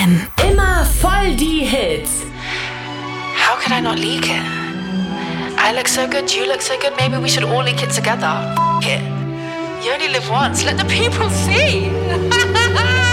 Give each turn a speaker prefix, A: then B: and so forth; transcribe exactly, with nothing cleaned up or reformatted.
A: M.
B: Immer voll die Hits.
C: How could I not leak it? I look so good, you look so good, maybe we should all leak it together. F it. You only live once, let the people see.